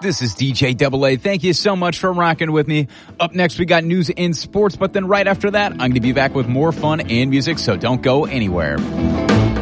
This is DJ AA. Thank you so much for rocking with me. Up next, we got news and sports, but then right after that, I'm going to be back with more fun and music, so don't go anywhere.